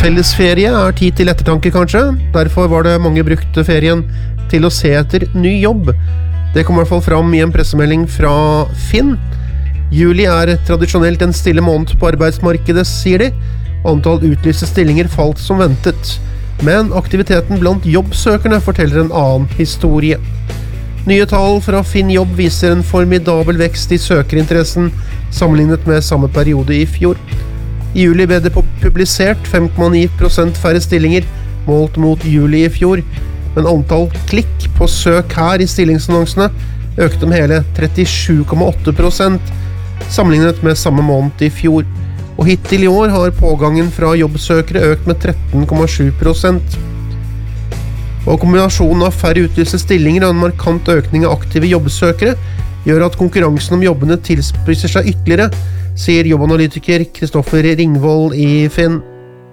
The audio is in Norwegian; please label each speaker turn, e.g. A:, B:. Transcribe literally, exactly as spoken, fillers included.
A: Fellesferie er tid til ettertanke kanskje, derfor var det mange brukte ferien til å se etter ny jobb. Det kom i hvert fall fram i en pressemelding fra Finn. Juli er tradisjonelt en stille måned på arbeidsmarkedet, sier de. Antall utlyste stillinger falt som ventet, men aktiviteten blant jobbsøkerne forteller en annen historie. Nye tall fra Finn Jobb viser en formidabel vekst i søkerinteressen sammenlignet med samme periode i fjor. I juli ble det publisert fem komma ni prosent færre stillinger målt mot juli i fjor, men antall klikk på søk her i stillingsannonsene økte med hele trettisju komma åtte prosent sammenlignet med samme måned i fjor, og hittil i år har pågangen fra jobbsøkere økt med tretten komma sju prosent. Og kombinasjonen av færre utlyste stillinger og en markant økning av aktive jobbsøkere gjør at konkurransen om jobbene tilspisser seg ytterligere, sier jobbanalytiker Kristoffer Ringvold i Finn.